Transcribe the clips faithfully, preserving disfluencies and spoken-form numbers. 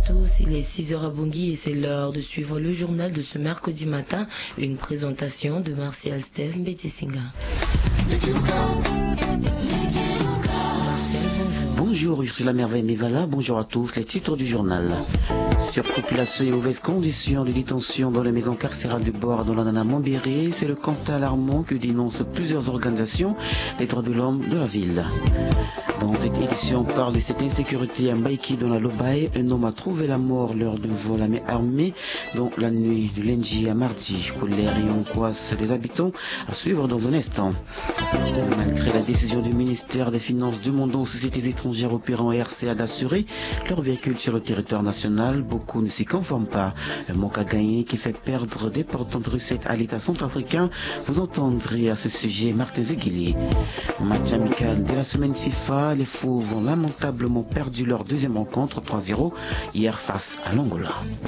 tous, il est six heures à Bangui et c'est l'heure de suivre le journal de ce mercredi matin, une présentation de Martial Steve Mbetisinga. Bonjour, je suis la merveille Mévala, bonjour à tous, les titres du journal. Surpopulation et mauvaises conditions de détention dans les maisons carcérales du Bord dans la Nana Mambéré, c'est le constat alarmant que dénoncent plusieurs organisations des droits de l'homme de la ville. Dans cette édition, on parle de cette insécurité à Mbaïki dans la Lobaye. Un homme a trouvé la mort lors d'un vol à main armée dans la nuit de lundi à mardi. Colère et angoisse des habitants à suivre dans un instant. Malgré la décision du ministère des Finances demandant aux sociétés étrangères opérant R C A d'assurer leur véhicule sur le territoire national, beaucoup ne s'y conforment pas. Un manque à gagner qui fait perdre d'importantes recettes à l'État centrafricain. Vous entendrez à ce sujet Martin Zeguili. Match amical de la semaine FIFA. Les Fauves ont lamentablement perdu leur deuxième rencontre trois zéro hier face à l'Angola.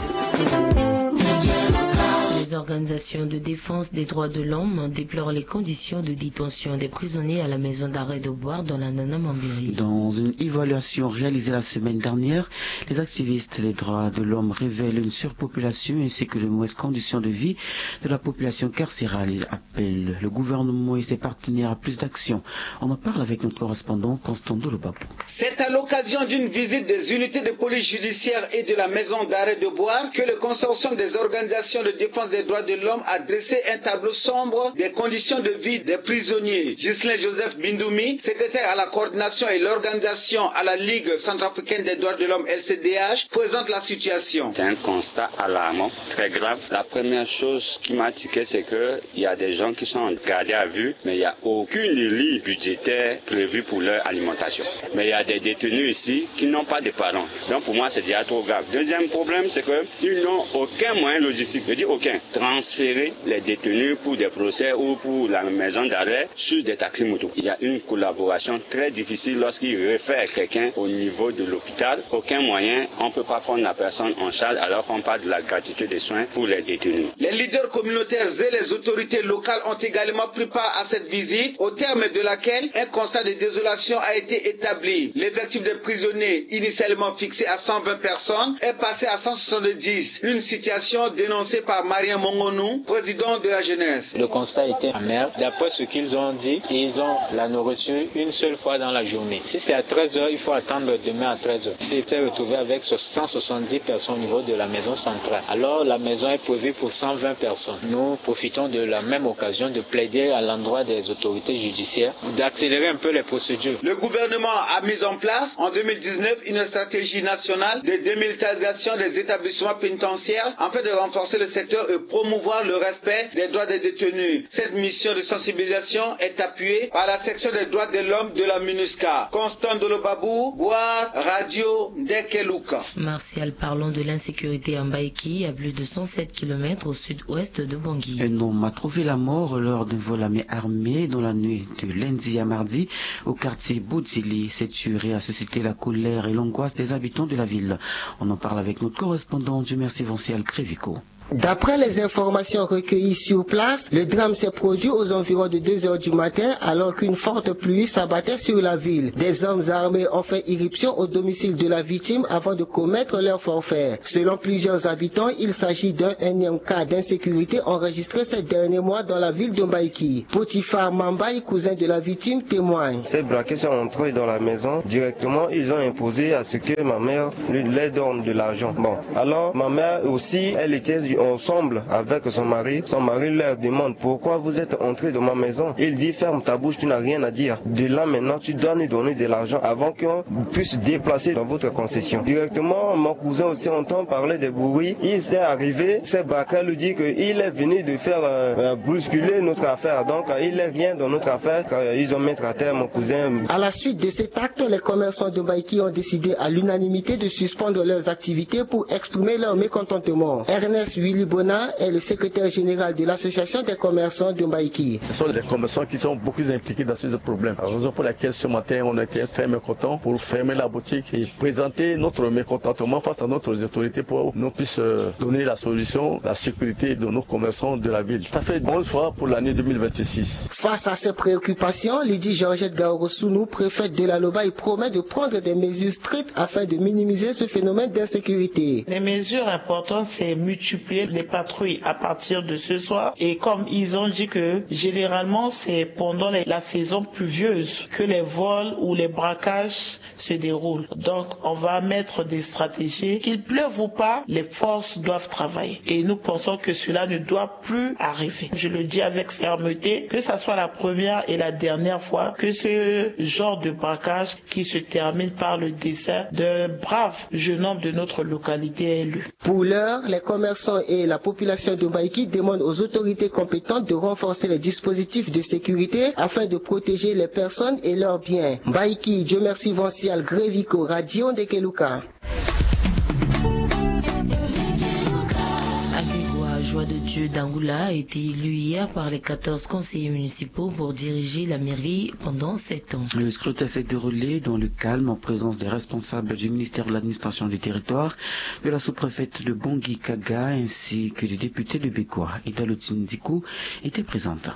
Les organisations de défense des droits de l'homme déplorent les conditions de détention des prisonniers à la maison d'arrêt de Boire dans la Nana Mambéré. Dans une évaluation réalisée la semaine dernière, les activistes des droits de l'homme révèlent une surpopulation ainsi que de mauvaises conditions de vie de la population carcérale. Ils appellent le gouvernement et ses partenaires à plus d'action. On en parle avec notre correspondant Constant Dolobapou. C'est à l'occasion d'une visite des unités de police judiciaire et de la maison d'arrêt de Boire que le consortium des organisations de défense des droits de l'homme a dressé un tableau sombre des conditions de vie des prisonniers. Ghislain Joseph Bindoumi, secrétaire à la coordination et l'organisation à la Ligue centrafricaine des droits de l'homme L C D H, présente la situation. C'est un constat alarmant, très grave. La première chose qui m'a tiqué, c'est qu'il y a des gens qui sont gardés à vue, mais il n'y a aucune ligne budgétaire prévue pour leur alimentation. Mais il y a des détenus ici qui n'ont pas de parents. Donc pour moi, c'est déjà trop grave. Deuxième problème, c'est qu'ils n'ont aucun moyen logistique. Je dis aucun. Transférer les détenus pour des procès ou pour la maison d'arrêt sur des taxis-motos. Il y a une collaboration très difficile lorsqu'ils réfèrent quelqu'un au niveau de l'hôpital. Aucun moyen, on ne peut pas prendre la personne en charge alors qu'on parle de la gratuité des soins pour les détenus. Les leaders communautaires et les autorités locales ont également pris part à cette visite, au terme de laquelle un constat de désolation a été établi. L'effectif des prisonniers, initialement fixé à cent vingt personnes, est passé à cent soixante-dix. Une situation dénoncée par Marien Mongonou, président de la jeunesse. Le constat était amer. D'après ce qu'ils ont dit, ils ont la nourriture une seule fois dans la journée. Si c'est à treize heures, il faut attendre demain à treize heures. C'est s'est retrouvé avec cent soixante-dix personnes au niveau de la maison centrale. Alors la maison est prévue pour cent vingt personnes. Nous profitons de la même occasion de plaider à l'endroit des autorités judiciaires d'accélérer un peu les procédures. Le gouvernement a mis en place en deux mille dix-neuf une stratégie nationale de démilitarisation des établissements pénitentiaires afin de renforcer le secteur et promouvoir le respect des droits des détenus. Cette mission de sensibilisation est appuyée par la section des droits de l'homme de la MINUSCA. Constant Dolobabou, Boire, Radio Ndekeluka. Martial, parlons de l'insécurité à Mbaïki, à plus de cent sept kilomètres au sud-ouest de Bangui. Un homme a trouvé la mort lors d'un vol à main armée dans la nuit de lundi à mardi au quartier Boudzili. Cette tuerie a suscité la colère et l'angoisse des habitants de la ville. On en parle avec notre correspondant du Merci Vincial Prévico. D'après les informations recueillies sur place, le drame s'est produit aux environs de deux heures du matin alors qu'une forte pluie s'abattait sur la ville. Des hommes armés ont fait irruption au domicile de la victime avant de commettre leur forfait. Selon plusieurs habitants, il s'agit d'un énième cas d'insécurité enregistré ces derniers mois dans la ville de Mbaïki. Potifar Mambaye, cousin de la victime, témoigne. Ces braquets sont entrés dans la maison. Directement, ils ont imposé à ce que ma mère leur donne de l'argent. Bon, alors ma mère aussi, elle était ensemble avec son mari. Son mari leur demande pourquoi vous êtes entré dans ma maison. Il dit ferme ta bouche, tu n'as rien à dire. De là maintenant, tu dois nous donner de l'argent avant qu'on puisse déplacer dans votre concession. Directement, mon cousin aussi entend parler des bruits. Il s'est arrivé, ces braqueurs lui dit qu'il est venu de faire euh, brusculer notre affaire. Donc il n'est rien dans notre affaire. Ils ont mis à terre mon cousin. À la suite de cet acte, les commerçants de Mbaïki ont décidé à l'unanimité de suspendre leurs activités pour exprimer leur mécontentement. Ernest Willy Bona est le secrétaire général de l'association des commerçants de Mbaïki. Ce sont les commerçants qui sont beaucoup impliqués dans ce problème. La raison pour laquelle ce matin on était très mécontents pour fermer la boutique et présenter notre mécontentement face à notre autorités pour que nous puissions donner la solution, la sécurité de nos commerçants de la ville. Ça fait onze fois pour l'année deux mille vingt-six. Face à ces préoccupations, Lydie Georgette Gaoro-Sounou, préfète de la Loba, promet de prendre des mesures strictes afin de minimiser ce phénomène d'insécurité. Les mesures importantes, c'est multiplier les patrouilles à partir de ce soir. Et comme ils ont dit que généralement, c'est pendant la saison pluvieuse que les vols ou les braquages se déroulent. Donc, on va mettre des stratégies. Qu'il pleuve ou pas, les forces doivent travailler. Et nous pensons que cela ne doit plus arriver. Je le dis avec fermeté, que ça soit la première et la dernière fois que ce genre de braquage qui se termine par le décès d'un brave jeune homme de notre localité est élu. Pour l'heure, les commerçants et la population de Mbaïki demandent aux autorités compétentes de renforcer les dispositifs de sécurité afin de protéger les personnes et leurs biens. Mbaïki, Dieu merci Vincial, Grévico, Radio Ndekeluka. Joie de Dieu d'Angoula a été élu hier par les quatorze conseillers municipaux pour diriger la mairie pendant sept ans. Le scrutin s'est déroulé dans le calme en présence des responsables du ministère de l'administration du territoire, de la sous-préfète de Bangui Kaga ainsi que du député de Bécois. Idalotine Zikou était présente.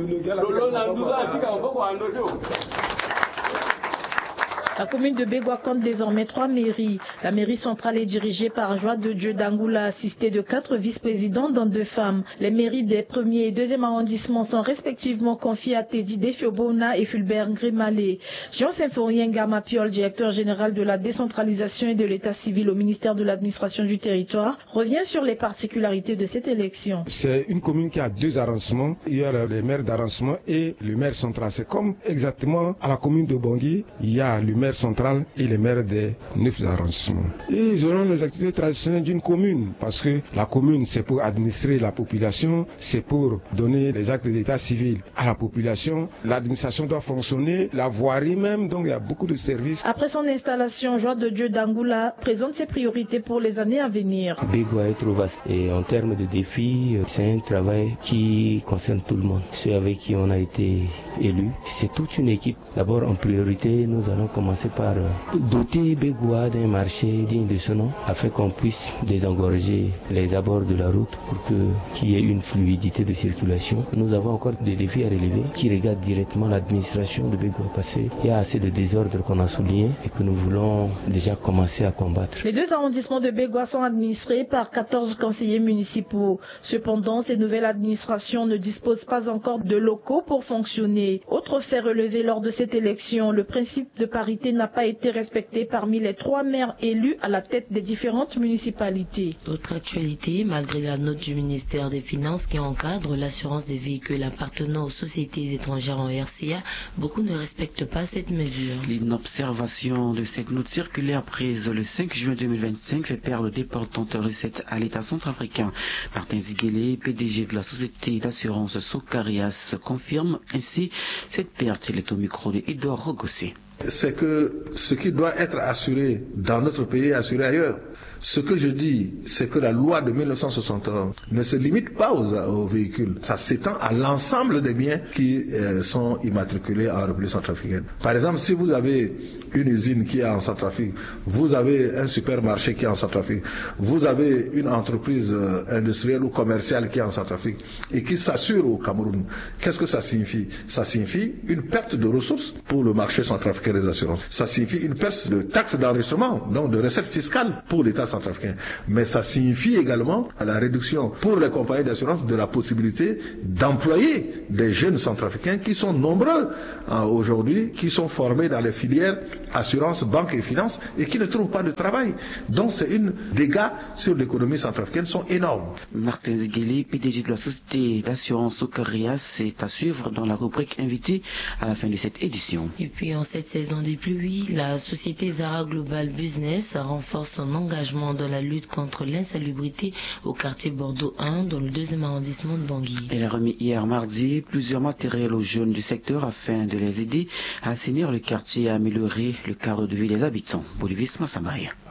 La commune de Bégoua compte désormais trois mairies. La mairie centrale est dirigée par Joie de Dieu d'Angoula, assistée de quatre vice-présidents dont deux femmes. Les mairies des premiers et deuxième arrondissements sont respectivement confiées à Teddy Defiobona et Fulbert Grimalé. Jean Symphorien Gamapiol, directeur général de la décentralisation et de l'état civil au ministère de l'administration du territoire, revient sur les particularités de cette élection. C'est une commune qui a deux arrondissements. Il y a le maire d'arrondissement et le maire central. C'est comme exactement à la commune de Bangui, il y a le maire central et les maires des neuf arrondissements. Ils auront les activités traditionnelles d'une commune parce que la commune c'est pour administrer la population, c'est pour donner les actes d'état civil à la population. L'administration doit fonctionner, la voirie même, donc il y a beaucoup de services. Après son installation, Joie de Dieu d'Angoula présente ses priorités pour les années à venir. Bégoua est trop vaste et en termes de défis, c'est un travail qui concerne tout le monde. Ceux avec qui on a été élus, c'est toute une équipe. D'abord en priorité, nous allons commencer par doter Bégoua d'un marché digne de ce nom afin qu'on puisse désengorger les abords de la route pour que qu'il y ait une fluidité de circulation. Nous avons encore des défis à relever qui regardent directement l'administration de Bégoua parce qu'il y a assez de désordre qu'on a souligné et que nous voulons déjà commencer à combattre. Les deux arrondissements de Bégoua sont administrés par quatorze conseillers municipaux. Cependant, ces nouvelles administrations ne disposent pas encore de locaux pour fonctionner. Autre fait relevé lors de cette élection, le principe de parité n'a pas été respecté parmi les trois maires élus à la tête des différentes municipalités. Autre actualité, malgré la note du ministère des Finances qui encadre l'assurance des véhicules appartenant aux sociétés étrangères en R C A, beaucoup ne respectent pas cette mesure. L'inobservation de cette note circulaire prise le cinq juin deux mille vingt-cinq fait perdre d'importantes recettes à l'État centrafricain. Martin Ziguele, P D G de la société d'assurance Socarias, confirme ainsi cette perte. Il est au micro de Edouard Rogossé. C'est que ce qui doit être assuré dans notre pays est assuré ailleurs. Ce que je dis, c'est que la loi de mille neuf cent soixante et un ne se limite pas aux, aux véhicules. Ça s'étend à l'ensemble des biens qui euh, sont immatriculés en République centrafricaine. Par exemple, si vous avez une usine qui est en Centrafrique, vous avez un supermarché qui est en Centrafrique, vous avez une entreprise euh, industrielle ou commerciale qui est en Centrafrique et qui s'assure au Cameroun, qu'est-ce que ça signifie? Ça signifie une perte de ressources pour le marché centrafricain des assurances. Ça signifie une perte de taxes d'enregistrement, donc de recettes fiscales pour l'État centrafricain. Mais ça signifie également la réduction pour les compagnies d'assurance de la possibilité d'employer des jeunes centrafricains qui sont nombreux hein, aujourd'hui, qui sont formés dans les filières assurance, banque et finance et qui ne trouvent pas de travail. Donc c'est une dégâts sur l'économie centrafricaine sont énormes. Martin Ziguele, P D G de la société d'assurance Socarias, c'est à suivre dans la rubrique invitée à la fin de cette édition. Et puis en cette saison des pluies, la société Zara Global Business renforce son engagement dans la lutte contre l'insalubrité au quartier Bordeaux un, dans le deuxième arrondissement de Bangui. Elle a remis hier mardi plusieurs matériels aux jeunes du secteur afin de les aider à assainir le quartier et à améliorer le cadre de vie des habitants. Bolivis Massamaya.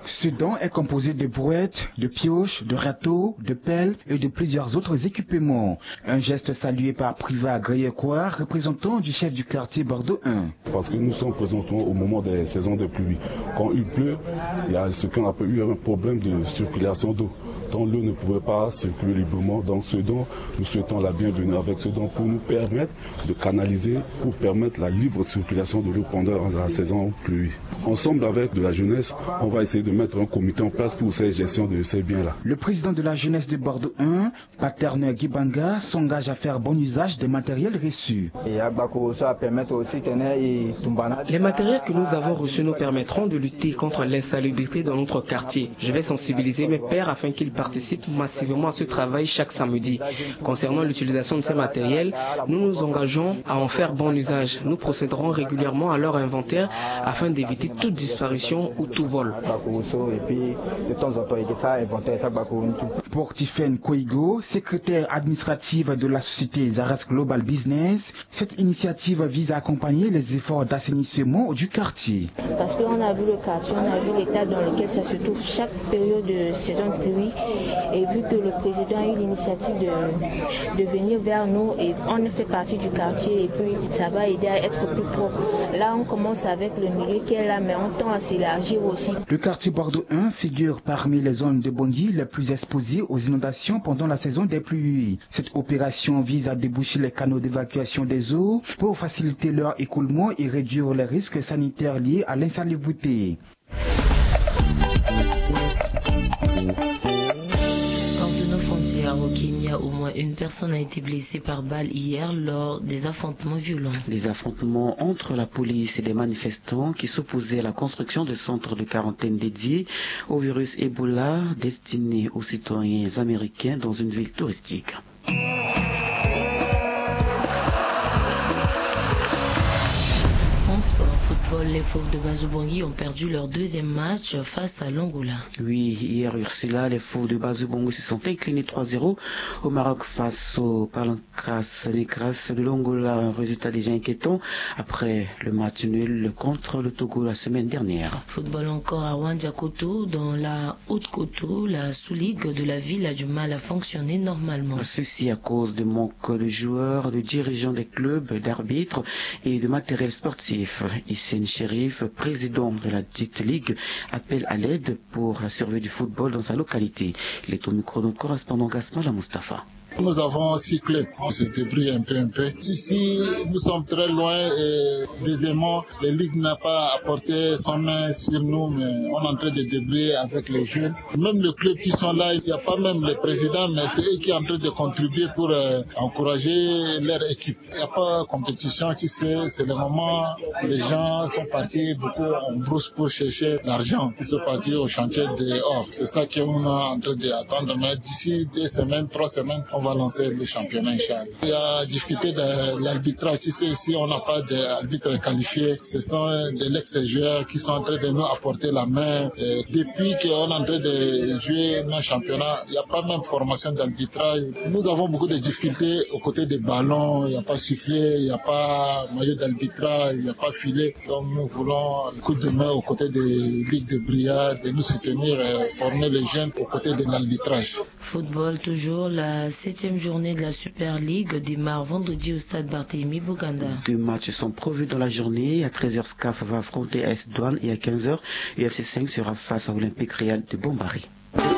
Ce don est composé de brouettes, de pioches, de râteaux, de pelles et de plusieurs autres équipements. Un geste salué par Priva Greyekoua, représentant du chef du quartier Bordeaux un. Parce que nous sommes présentement au moment des saisons de pluie. Quand il pleut, il y a ce qu'on appelle eu un problème de circulation d'eau. Donc l'eau ne pouvait pas circuler librement. Donc ce don, nous souhaitons la bienvenue avec ce don pour nous permettre de canaliser, pour permettre la libre circulation de l'eau pendant la saison pluie. Ensemble avec de la jeunesse, on va essayer de mettre un comité en place pour cette gestion de ces biens-là. Le président de la jeunesse de Bordeaux un, Paterno Gibanga, s'engage à faire bon usage des matériels reçus. Les matériels que nous avons reçus nous permettront de lutter contre l'insalubrité dans notre quartier. Je vais sensibiliser mes pères afin qu'ils participent massivement à ce travail chaque samedi. Concernant l'utilisation de ces matériels, nous nous engageons à en faire bon usage. Nous procéderons régulièrement à leur inventaire afin d'éviter toute disparition ou tout vol. Pour Tiffaine Koigo, secrétaire administrative de la société Zaras Global Business, cette initiative vise à accompagner les efforts d'assainissement du quartier. Parce qu'on a vu le quartier, on a vu l'état dans lequel ça se trouve chaque période de saison de pluie. Et vu que le président a eu l'initiative de, de venir vers nous et on fait partie du quartier et puis ça va aider à être plus propre. Là on commence avec le milieu qui est là mais on tend à s'élargir aussi. Le quartier Bordeaux un figure parmi les zones de Bangui les plus exposées aux inondations pendant la saison des pluies. Cette opération vise à déboucher les canaux d'évacuation des eaux pour faciliter leur écoulement et réduire les risques sanitaires liés à l'insalubrité. Au Kenya, au moins une personne a été blessée par balle hier lors des affrontements violents. Les affrontements entre la police et des manifestants qui s'opposaient à la construction de centres de quarantaine dédiés au virus Ebola destinés aux citoyens américains dans une ville touristique. Sport, football, les Fauves de Bazubongi ont perdu leur deuxième match face à l'Angola. Oui, hier Ursula, les Fauves de Bazubongi se sont inclinés trois zéro au Maroc face aux Palancras Negras de l'Angola. Un résultat déjà inquiétant après le match nul contre le Togo la semaine dernière. Football encore à Wandiakoto, dans la Haute-Koto, la sous-ligue de la ville a du mal à fonctionner normalement. Ceci à cause de manque de joueurs, de dirigeants des clubs, d'arbitres et de matériel sportif. Hissène Chérif, président de la dite ligue, appelle à l'aide pour la survie du football dans sa localité. Il est au micro de notre correspondant Gasmala Mustafa. Nous avons six clubs, on se débrouille un peu un peu. Ici, nous sommes très loin et deuxièmement, la Ligue n'a pas apporté son main sur nous, mais on est en train de débrouiller avec les jeunes. Même les clubs qui sont là, il n'y a pas même les présidents, mais c'est eux qui sont en train de contribuer pour euh, encourager leur équipe. Il n'y a pas de compétition, tu sais, c'est le moment où les gens sont partis beaucoup en brousse pour chercher l'argent. Ils sont partis au chantier dehors. C'est ça qu'on est en train d'attendre, mais d'ici deux semaines, trois semaines, on va va lancer le championnat, Inch'Allah. Il y a difficulté de l'arbitrage. Tu sais, ici, on n'a pas d'arbitre qualifié. Ce sont des ex-joueurs qui sont en train de nous apporter la main. Et depuis qu'on est en train de jouer nos championnats, il n'y a pas même formation d'arbitrage. Nous avons beaucoup de difficultés aux côtés des ballons. Il n'y a pas sifflet, il n'y a pas maillot d'arbitrage, il n'y a pas filet. Donc, nous voulons un coup de main aux côtés des ligues de brigade, de nous soutenir et former les jeunes aux côtés de l'arbitrage. Football, toujours la septième journée de la Super League démarre vendredi au stade Barthélemy Boganda. Deux matchs sont prévus dans la journée. À treize heures, S C A F va affronter A S Douane et à quinze heures, U F C cinq sera face à Olympique Real de Bombari.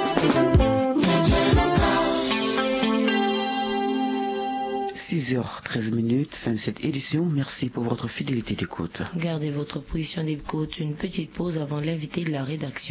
six heures treize minutes, fin de cette édition. Merci pour votre fidélité d'écoute. Gardez votre position d'écoute, une petite pause avant l'invité de la rédaction.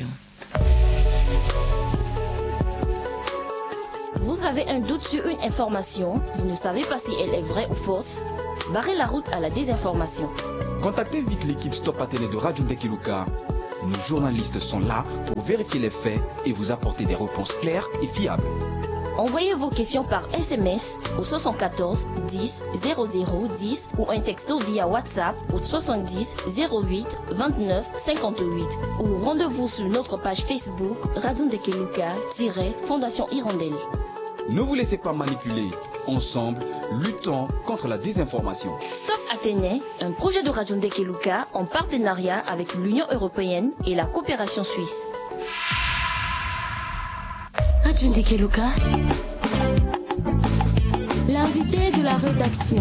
Vous avez un doute sur une information, vous ne savez pas si elle est vraie ou fausse? Barrez la route à la désinformation. Contactez vite l'équipe Stop à Télé de Radio Ndekeluka. Nos journalistes sont là pour vérifier les faits et vous apporter des réponses claires et fiables. Envoyez vos questions par S M S au soixante-quatorze dix zéro zéro dix ou un texto via WhatsApp au soixante-dix zéro huit vingt-neuf cinquante-huit ou rendez-vous sur notre page Facebook Radio Ndekeluka-Fondation Hirondelle. Ne vous laissez pas manipuler. Ensemble, luttons contre la désinformation. Stop Athénée, un projet de Radio Ndekeluka en partenariat avec l'Union européenne et la coopération suisse. Radio Ndekeluka, l'invité de la rédaction.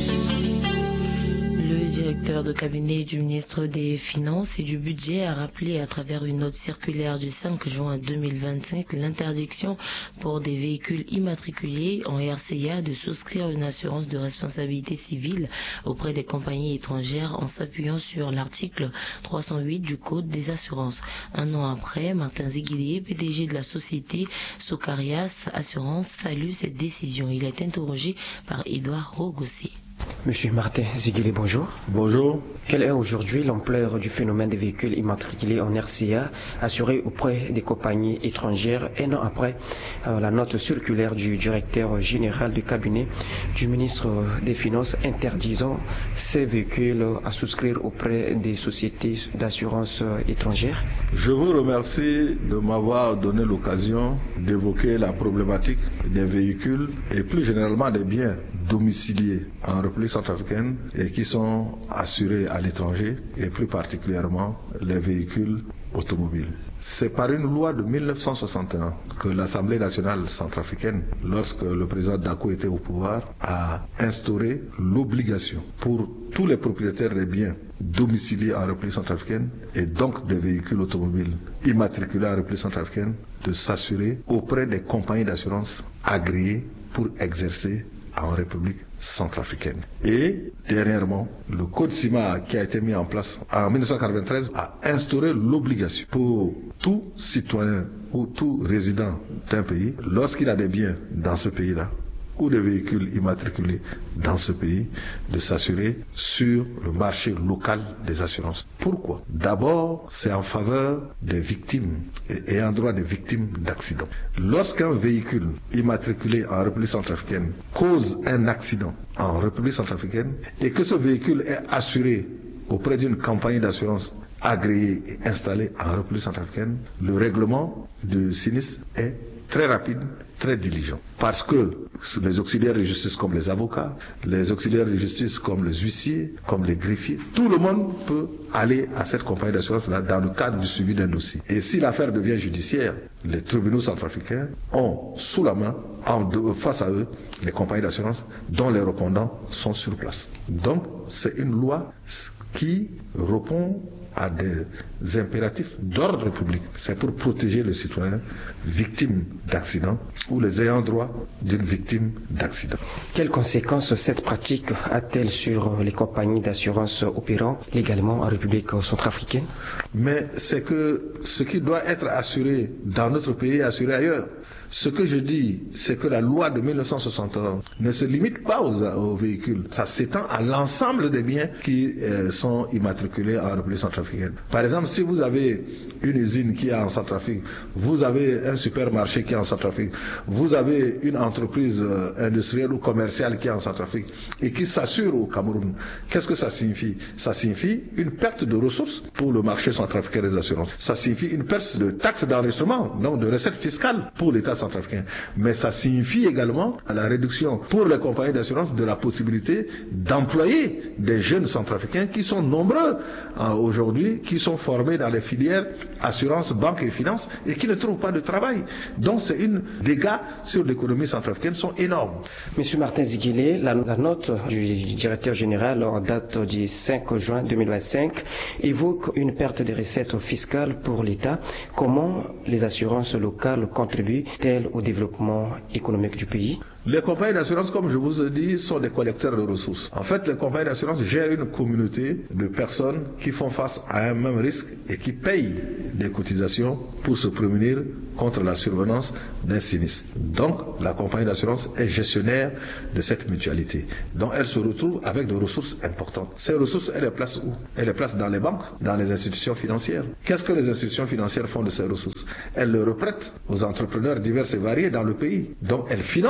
Le directeur de cabinet du ministre des Finances et du Budget a rappelé à travers une note circulaire du cinq juin deux mille vingt-cinq l'interdiction pour des véhicules immatriculés en R C A de souscrire une assurance de responsabilité civile auprès des compagnies étrangères en s'appuyant sur l'article trois cent huit du Code des assurances. Un an après, Martin Ziguilé, P D G de la société Socarias Assurance, salue cette décision. Il est interrogé par Édouard Rogossé. Monsieur Martin Ziguilé, bonjour. Bonjour. Quelle est aujourd'hui l'ampleur du phénomène des véhicules immatriculés en R C A assurés auprès des compagnies étrangères un an après euh, la note circulaire du directeur général du cabinet du ministre des Finances interdisant ces véhicules à souscrire auprès des sociétés d'assurance étrangères? Je vous remercie de m'avoir donné l'occasion d'évoquer la problématique des véhicules et plus généralement des biens domiciliés en République centrafricaine et qui sont assurés à l'étranger et plus particulièrement les véhicules automobiles. C'est par une loi de mille neuf cent soixante et un que l'Assemblée nationale centrafricaine, lorsque le président Dako était au pouvoir, a instauré l'obligation pour tous les propriétaires des biens domiciliés en République centrafricaine et donc des véhicules automobiles immatriculés en République centrafricaine de s'assurer auprès des compagnies d'assurance agréées pour exercer en République centrafricaine. Et dernièrement, le Code CIMA qui a été mis en place en mille neuf cent quatre-vingt-treize a instauré l'obligation pour tout citoyen ou tout résident d'un pays, lorsqu'il a des biens dans ce pays-là, ou des véhicules immatriculés dans ce pays, de s'assurer sur le marché local des assurances. Pourquoi? D'abord, c'est en faveur des victimes et ayant droit des victimes d'accidents. Lorsqu'un véhicule immatriculé en République centrafricaine cause un accident en République centrafricaine et que ce véhicule est assuré auprès d'une compagnie d'assurance agréée et installée en République centrafricaine, le règlement du sinistre est très rapide, très diligent. Parce que les auxiliaires de justice comme les avocats, les auxiliaires de justice comme les huissiers, comme les greffiers, tout le monde peut aller à cette compagnie d'assurance-là dans le cadre du suivi d'un dossier. Et si l'affaire devient judiciaire, les tribunaux centrafricains ont sous la main, en de, face à eux, les compagnies d'assurance dont les répondants sont sur place. Donc, c'est une loi qui répond à des impératifs d'ordre public. C'est pour protéger les citoyens victimes d'accidents ou les ayants droit d'une victime d'accident. Quelles conséquences cette pratique a-t-elle sur les compagnies d'assurance opérant légalement en République centrafricaine? Mais c'est que ce qui doit être assuré dans notre pays est assuré ailleurs. Ce que je dis, c'est que la loi de mille neuf cent soixante et un ne se limite pas aux, aux véhicules. Ça s'étend à l'ensemble des biens qui euh, sont immatriculés en République centrafricaine. Par exemple, si vous avez une usine qui est en Centrafrique, vous avez un supermarché qui est en Centrafrique, vous avez une entreprise euh, industrielle ou commerciale qui est en Centrafrique et qui s'assure au Cameroun, qu'est-ce que ça signifie? Ça signifie une perte de ressources pour le marché centrafricain des assurances. Ça signifie une perte de taxes d'enregistrement, donc de recettes fiscales pour l'État centrafricain. Mais ça signifie également la réduction pour les compagnies d'assurance de la possibilité d'employer des jeunes centrafricains qui sont nombreux hein, aujourd'hui, qui sont formés dans les filières assurance, banque et finance et qui ne trouvent pas de travail. Donc c'est une dégâts sur l'économie centrafricaine sont énormes. Monsieur Martin Ziguilé, la, la note du directeur général en date du cinq juin deux mille vingt-cinq évoque une perte de recettes fiscales pour l'État. Comment les assurances locales contribuent-elles au développement économique du pays? Les compagnies d'assurance, comme je vous ai dit, sont des collecteurs de ressources. En fait, les compagnies d'assurance gèrent une communauté de personnes qui font face à un même risque et qui payent des cotisations pour se prémunir contre la survenance d'un sinistre. Donc, la compagnie d'assurance est gestionnaire de cette mutualité. Donc, elle se retrouve avec des ressources importantes. Ces ressources, elle les place où? Elle les place dans les banques, dans les institutions financières. Qu'est-ce que les institutions financières font de ces ressources? Elles les reprêtent aux entrepreneurs divers et variés dans le pays. Donc, elles financent l'économie.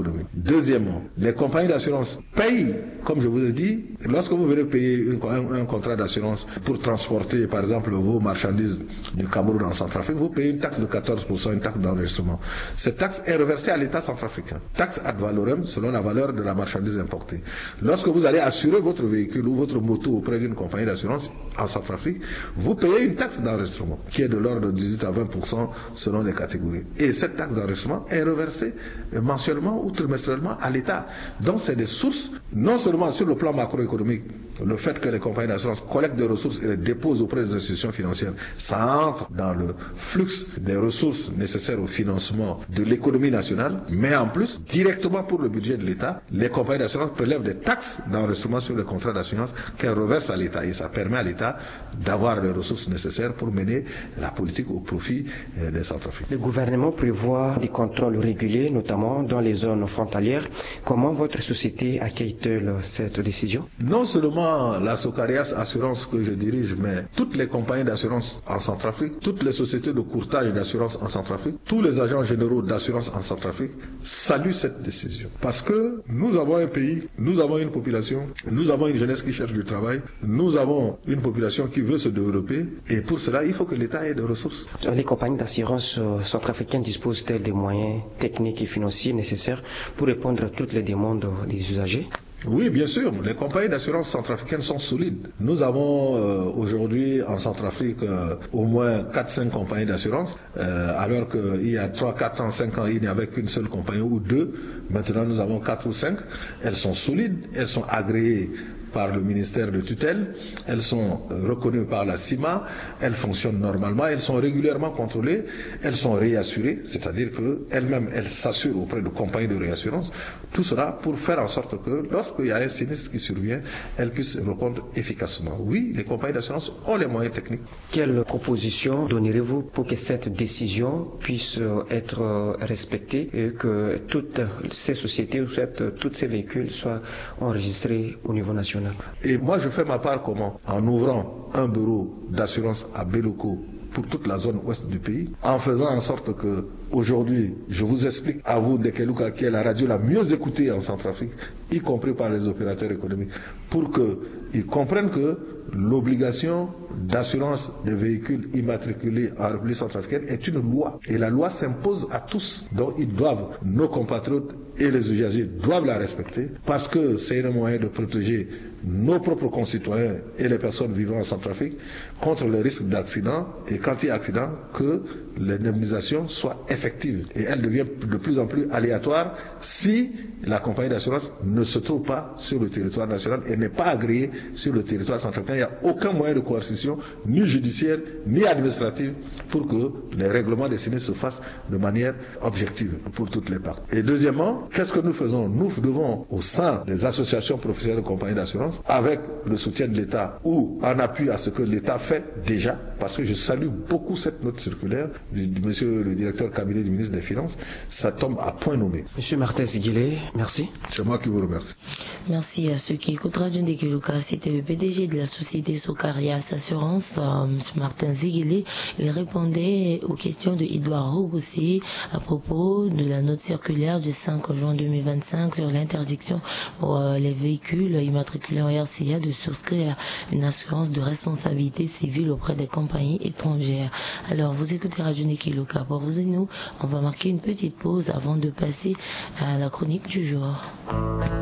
économique. Deuxièmement, les compagnies d'assurance payent, comme je vous ai dit, lorsque vous venez payer une, un, un contrat d'assurance pour transporter, par exemple, vos marchandises du Cameroun en Centrafrique, vous payez une taxe de quatorze pour cent, une taxe d'enregistrement. Cette taxe est reversée à l'État centrafricain. Taxe ad valorem selon la valeur de la marchandise importée. Lorsque vous allez assurer votre véhicule ou votre moto auprès d'une compagnie d'assurance en Centrafrique, vous payez une taxe d'enregistrement qui est de l'ordre de dix-huit à vingt pour cent selon les catégories. Et cette taxe d'enregistrement est reversée mensuellement ou trimestriellement à l'État. Donc c'est des sources, non seulement sur le plan macroéconomique, le fait que les compagnies d'assurance collectent des ressources et les déposent auprès des institutions financières, ça entre dans le flux des ressources nécessaires au financement de l'économie nationale, mais en plus, directement pour le budget de l'État, les compagnies d'assurance prélèvent des taxes d'enregistrement sur les contrats d'assurance qu'elles reversent à l'État. Et ça permet à l'État d'avoir les ressources nécessaires pour mener la politique au profit des Centrafricains. Le gouvernement prévoit des contrôles réguliers, notamment dans les zones frontalières. Comment votre société accueille-t-elle cette décision? Non seulement la Socarias Assurance que je dirige, mais toutes les compagnies d'assurance en Centrafrique, toutes les sociétés de courtage d'assurance en Centrafrique, tous les agents généraux d'assurance en Centrafrique saluent cette décision. Parce que nous avons un pays, nous avons une population, nous avons une jeunesse qui cherche du travail, nous avons une population qui veut se développer, et pour cela, il faut que l'État ait des ressources. Les compagnies d'assurance centrafricaines disposent-elles des moyens techniques et financiers nécessaires pour répondre à toutes les demandes des usagers? Oui, bien sûr. Les compagnies d'assurance centrafricaines sont solides. Nous avons euh, aujourd'hui en Centrafrique euh, au moins quatre cinq compagnies d'assurance, euh, alors qu'il y a trois, quatre ans, cinq ans, il n'y avait qu'une seule compagnie ou deux. Maintenant, nous avons quatre ou cinq. Elles sont solides, elles sont agréées par le ministère de tutelle, elles sont reconnues par la C I M A, elles fonctionnent normalement, elles sont régulièrement contrôlées, elles sont réassurées, c'est-à-dire qu'elles-mêmes, elles s'assurent auprès de compagnies de réassurance. Tout cela pour faire en sorte que lorsqu'il y a un sinistre qui survient, elles puissent répondre efficacement. Oui, les compagnies d'assurance ont les moyens techniques. Quelle proposition donnerez-vous pour que cette décision puisse être respectée et que toutes ces sociétés ou tous ces véhicules soient enregistrés au niveau national? Et moi, je fais ma part comment? En ouvrant un bureau d'assurance à Beloko pour toute la zone ouest du pays, en faisant en sorte que aujourd'hui, je vous explique à vous de Keluka, qui est la radio la mieux écoutée en Centrafrique, y compris par les opérateurs économiques, pour qu'ils comprennent que l'obligation d'assurance des véhicules immatriculés en République centrafricaine est une loi. Et la loi s'impose à tous. Donc ils doivent, nos compatriotes et les usagers doivent la respecter, parce que c'est un moyen de protéger nos propres concitoyens et les personnes vivant en Centrafrique contre le risque d'accident, et quand il y a accident, que l'indemnisation soit effective. Et elle devient de plus en plus aléatoire si la compagnie d'assurance ne se trouve pas sur le territoire national et n'est pas agréée sur le territoire centrafricain. Il n'y a aucun moyen de coercition, ni judiciaire, ni administrative, pour que les règlements des sinistres se fassent de manière objective pour toutes les parties. Et deuxièmement, qu'est-ce que nous faisons? Nous devons, au sein des associations professionnelles de compagnies d'assurance, avec le soutien de l'État ou en appui à ce que l'État fait déjà, parce que je salue beaucoup cette note circulaire du, du monsieur le directeur cabinet du ministre des Finances, ça tombe à point nommé. Monsieur Martin Ziguilé, merci. C'est moi qui vous remercie. Merci à ceux qui écoutent Radio Ndekeluka. C'était le P D G de la société Socarias Assurance, euh, monsieur Martin Ziguilé. Il répondait aux questions de Edouard Rogoussi à propos de la note circulaire du cinq juin deux mille vingt-cinq sur l'interdiction pour euh, les véhicules immatriculés en R C A de souscrire une assurance de responsabilité civile auprès des compagnies étrangères. Alors, vous écoutez Radio Ndekeluka. Pour vous et nous, on va marquer une petite pause avant de passer à la chronique du jour.